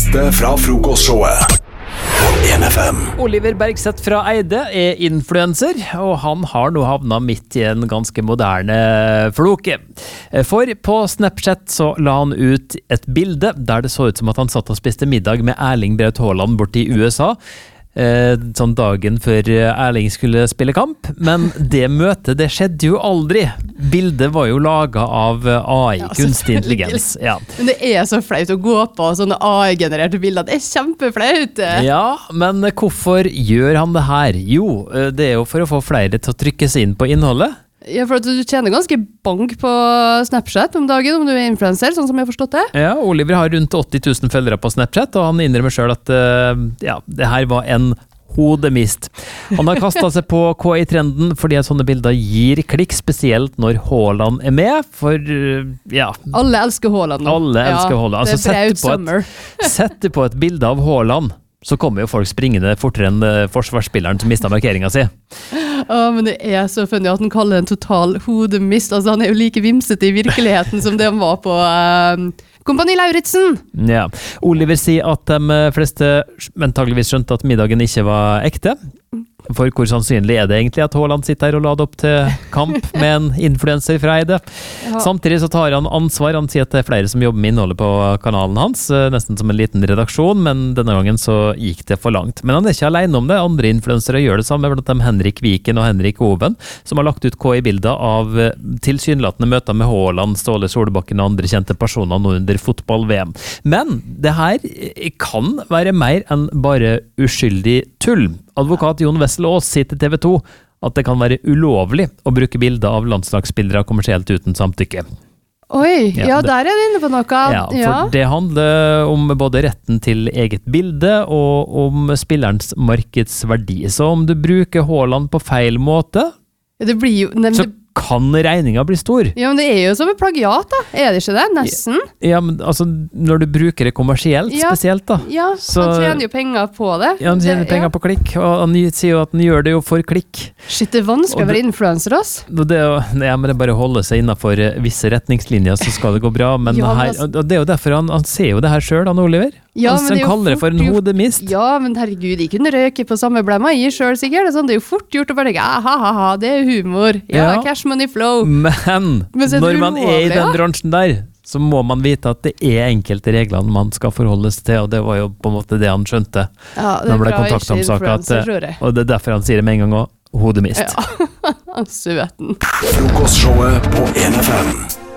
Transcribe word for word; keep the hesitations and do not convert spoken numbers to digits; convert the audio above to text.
beste fra frokostshowet på en F M. Oliver Bergseth fra Eide er influencer, og han har nå havnet midt i en ganske moderne floke. For på Snapchat så la han ut et bilde der det så ut som at han satt og spiste middag med Erling Braut Haaland borte i U S A. Sånn dagen før Erling skulle spille kamp, men det møtet, det skjedde jo aldri. Bildet var jo laget av A I, ja, kunstig intelligens. Ja. Men det er så flaut å gå på sånne A I-genererte bilder, det er kjempeflaut. Ja, men hvorfor gjør han det her? Jo, det er jo for å få flere til å trykke seg inn på innholdet. Ja, for at du tjener ganske bank på Snapchat om dagen, om du er influencer, sånn som jeg har forstått det. Ja, Oliver har rundt åtti tusen følgere på Snapchat, og han innrømmer selv at uh, ja, det her var en hodemist. Han har kastet seg på K I-trenden fordi at sånne bilder gir klikk, spesielt når Haaland er med, for uh, ja. Alle elsker Haaland nå. Alle elsker ja, Haaland. Altså, det er braut sommer. Sett på et bilde av Haaland, så kommer jo folk springende fortere enn forsvarsspilleren som mistet markeringen sin. Ja, men det er så funny at han kaller det en total hodemist. Altså, han er jo like vimsete i virkeligheten som det han var på uh, Kompani Lauritzen. Ja. Oliver sier at de fleste antageligvis skjønte at middagen ikke var ekte. For hvor sannsynlig er det egentlig at Haaland sitter her og lader opp til kamp med en influencer fra Eide? Ja. Samtidig så tar han ansvar. Han sier at det er flere som jobber med innholdet på kanalen hans, nesten som en liten redaksjon, men denne gangen så gikk det for langt. Men han er ikke alene om det. Andre influensere gjør det samme, blant dem Henrik Viken og Henrik Oven, som har lagt ut K I-bilder av tilsynelatende møter med Haaland, Ståle Solbakken og andre kjente personer nå under fotball-V M. Men det her kan være mer enn bare uskyldig tull. Advokat Jon Wessel Aas sier til T V to at det kan være ulovlig å bruke bilder av landslagsspillere kommersielt uten samtykke. Oi, ja, ja der er du inne på noe. Ja, for ja. Det handler om både retten til eget bilde og om spillerens markedsverdi. Så om du bruker Haaland på feil måte, ja, det blir jo, nei, så kan regninga bli stor. Ja, men det er jo som en plagiat da. Er det ikke det? Nesten. Ja, men altså, når du bruker det kommersielt ja, spesielt da. Ja, så han tjener jo penger på det. Ja, han tjener det, penger ja. på klikk, og han sier jo at han gjør det jo for klikk. Shit, det er vanskelig å være influencer, ass. Det, ja, men det er bare å holde seg innenfor visse retningslinjer, så skal det gå bra. Men ja, her, og det er jo derfor han, han ser jo det her selv, han Oliver. Ja, han, han kaller det for en hodemist. Ja, men herregud, de kunne røke på samme blemma i selv sikkert. Det er, sånn, det er jo fort gjort å bare tenke, ha, ha, ha, det er humor. Ja, ja. Cash money flow. Men, men når man er i den bransjen der, så må man vite at det er enkelte reglene man skal forholdes til, og det var jo på en måte det han skjønte. Ja, det er bra ikke influencer, tror jeg. Og det er derfor han sier det med en gang også, hodemist. Ja, søten. Frokostshowet på en F M.